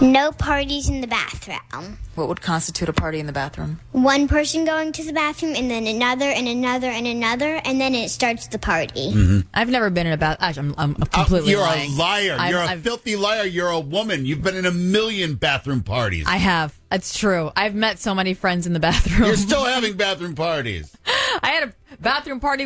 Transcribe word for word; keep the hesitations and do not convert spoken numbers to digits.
No parties in the bathroom. What would constitute a party in the bathroom? One person going to the bathroom and then another and another and another, and then it starts the party. Mm-hmm. I've never been in a bath. I'm, I'm completely uh, You're lying. a liar. I've, You're a I've, filthy liar. You're a woman. You've been in a million bathroom parties. I have. It's true. I've met so many friends in the bathroom. You're still having bathroom parties. I had a bathroom party